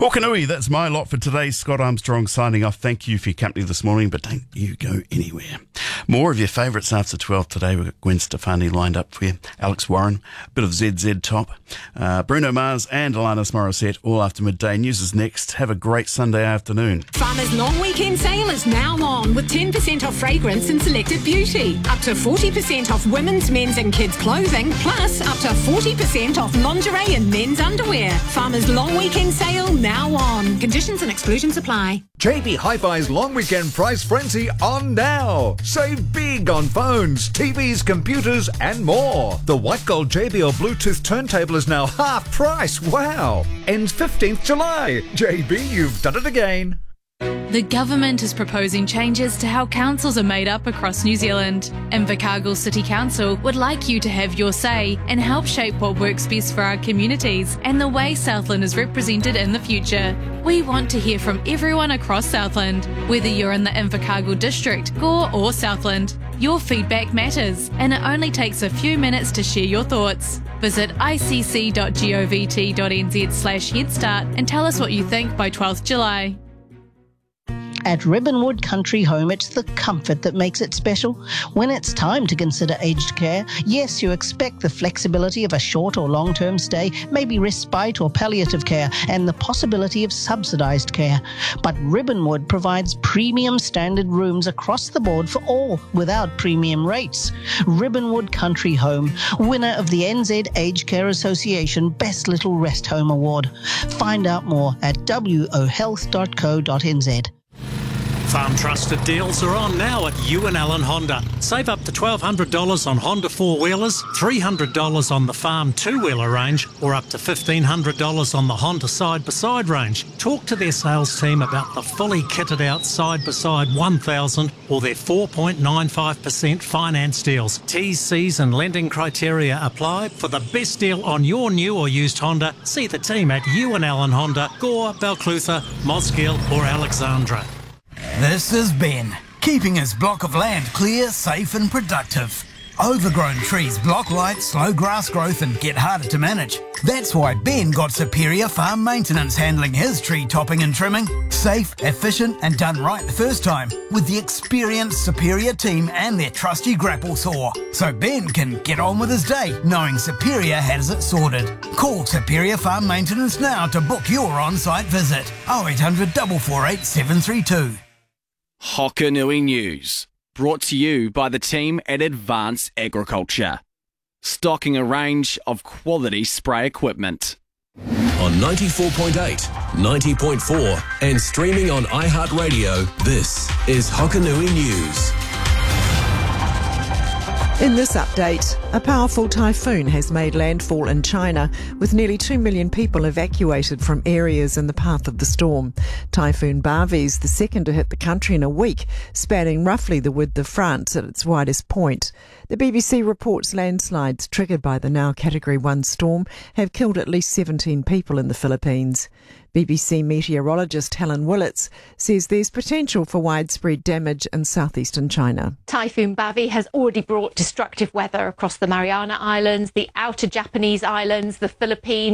Hokanui, that's my lot for today. Scott Armstrong signing off. Thank you for your company this morning, but don't you go anywhere. More of your favourites after 12 today. We've got Gwen Stefani lined up for you. Alex Warren, a bit of ZZ Top. Bruno Mars and Alanis Morissette all after midday. News is next. Have a great Sunday afternoon. Farmers' long weekend sale is now on with 10% off fragrance and selected beauty. Up to 40% off women's, men's and kids' clothing, plus up to 40% off lingerie and men's underwear. Farmers' long weekend sale now on. Conditions and exclusions apply. JB Hi-Fi's long weekend price frenzy on now. Save big on phones, TVs, computers and more. The white gold JBL Bluetooth turntable is now half price. Wow. Ends 15th July. JB, you've done it again. The government is proposing changes to how councils are made up across New Zealand. Invercargill City Council would like you to have your say and help shape what works best for our communities and the way Southland is represented in the future. We want to hear from everyone across Southland, whether you're in the Invercargill District, Gore or Southland. Your feedback matters, and it only takes a few minutes to share your thoughts. Visit icc.govt.nz/headstart and tell us what you think by 12th July. At Ribbonwood Country Home, it's the comfort that makes it special. When it's time to consider aged care, yes, you expect the flexibility of a short or long-term stay, maybe respite or palliative care, and the possibility of subsidised care. But Ribbonwood provides premium standard rooms across the board for all, without premium rates. Ribbonwood Country Home, winner of the NZ Aged Care Association Best Little Rest Home Award. Find out more at wohealth.co.nz. Farm Trusted deals are on now at Ewan Allen Honda. Save up to $1,200 on Honda 4-wheelers, $300 on the Farm 2-wheeler range, or up to $1,500 on the Honda side-by-side range. Talk to their sales team about the fully kitted out side-by-side 1000 or their 4.95% finance deals. T's, C's and lending criteria apply. For the best deal on your new or used Honda, see the team at Ewan Allen Honda, Gore, Balclutha, Mosgiel or Alexandra. This is Ben, keeping his block of land clear, safe and productive. Overgrown trees block light, slow grass growth and get harder to manage. That's why Ben got Superior Farm Maintenance handling his tree topping and trimming. Safe, efficient and done right the first time with the experienced Superior team and their trusty grapple saw. So Ben can get on with his day knowing Superior has it sorted. Call Superior Farm Maintenance now to book your on-site visit. 0800 448 732. Hokanui News, brought to you by the team at Advanced Agriculture, stocking a range of quality spray equipment. On 94.8, 90.4 and streaming on iHeartRadio, this is Hokanui News. In this update, a powerful typhoon has made landfall in China, with nearly 2 million people evacuated from areas in the path of the storm. Typhoon Bavi is the second to hit the country in a week, spanning roughly the width of France at its widest point. The BBC reports landslides triggered by the now Category 1 storm have killed at least 17 people in the Philippines. BBC meteorologist Helen Willits says there's potential for widespread damage in southeastern China. Typhoon Bavi has already brought destructive weather across the Mariana Islands, the outer Japanese islands, the Philippines.